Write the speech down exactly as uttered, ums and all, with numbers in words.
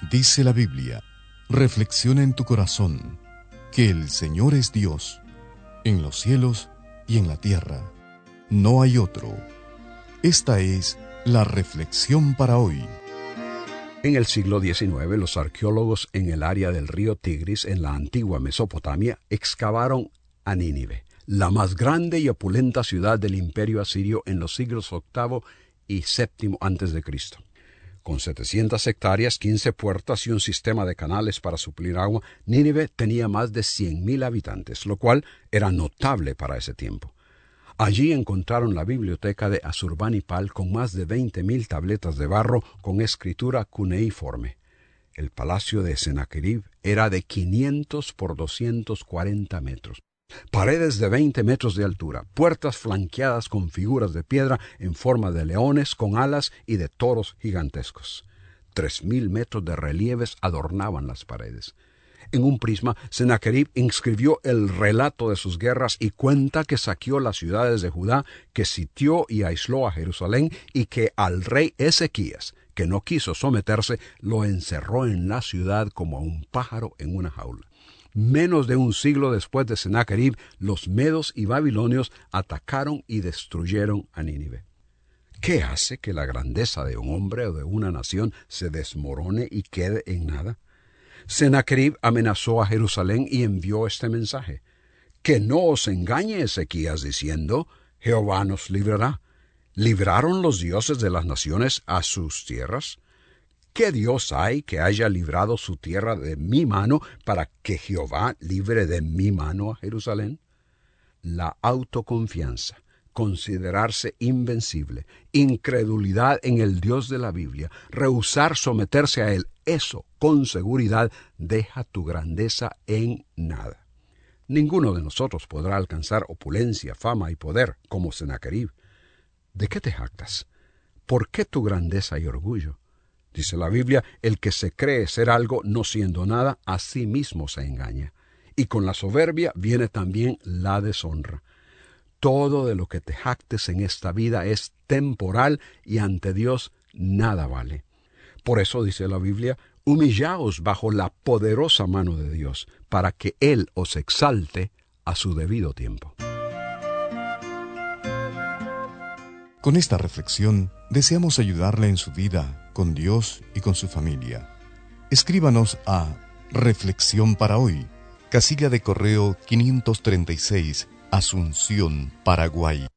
Dice la Biblia, reflexiona en tu corazón, que el Señor es Dios, en los cielos y en la tierra. No hay otro. Esta es la reflexión para hoy. En el siglo diecinueve, los arqueólogos en el área del río Tigris, en la antigua Mesopotamia, excavaron a Nínive, la más grande y opulenta ciudad del imperio asirio en los siglos octavo y séptimo antes de Cristo. Con setecientas hectáreas, quince puertas y un sistema de canales para suplir agua, Nínive tenía más de cien mil habitantes, lo cual era notable para ese tiempo. Allí encontraron la biblioteca de Asurbanipal con más de veinte mil tabletas de barro con escritura cuneiforme. El palacio de Sennacherib era de quinientos por doscientos cuarenta metros. Paredes de veinte metros de altura, puertas flanqueadas con figuras de piedra en forma de leones con alas y de toros gigantescos. Tres mil metros de relieves adornaban las paredes. En un prisma, Sennacherib inscribió el relato de sus guerras y cuenta que saqueó las ciudades de Judá, que sitió y aisló a Jerusalén y que al rey Ezequías, que no quiso someterse, lo encerró en la ciudad como a un pájaro en una jaula. Menos de un siglo después de Sennacherib, los medos y babilonios atacaron y destruyeron a Nínive. ¿Qué hace que la grandeza de un hombre o de una nación se desmorone y quede en nada? Sennacherib amenazó a Jerusalén y envió este mensaje: que no os engañe Ezequías diciendo, Jehová nos librará. ¿Libraron los dioses de las naciones a sus tierras? ¿Qué Dios hay que haya librado su tierra de mi mano para que Jehová libre de mi mano a Jerusalén? La autoconfianza, considerarse invencible, incredulidad en el Dios de la Biblia, rehusar someterse a Él, eso, con seguridad, deja tu grandeza en nada. Ninguno de nosotros podrá alcanzar opulencia, fama y poder como Sennacherib. ¿De qué te jactas? ¿Por qué tu grandeza y orgullo? Dice la Biblia, el que se cree ser algo no siendo nada, a sí mismo se engaña. Y con la soberbia viene también la deshonra. Todo de lo que te jactes en esta vida es temporal y ante Dios nada vale. Por eso dice la Biblia, humillaos bajo la poderosa mano de Dios, para que Él os exalte a su debido tiempo. Con esta reflexión, deseamos ayudarle en su vida, con Dios y con su familia. Escríbanos a Reflexión para Hoy, casilla de correo quinientos treinta y seis, Asunción, Paraguay.